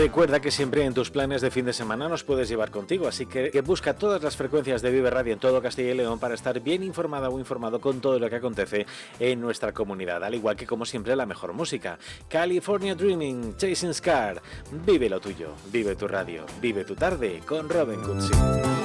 Recuerda que siempre en tus planes de fin de semana nos puedes llevar contigo, así que busca todas las frecuencias de Vive Radio en todo Castilla y León para estar bien informada o informado con todo lo que acontece en nuestra comunidad, al igual que como siempre la mejor música. California Dreaming, Chasing Scar, vive lo tuyo, vive tu radio, vive tu tarde con Robin Cutsi.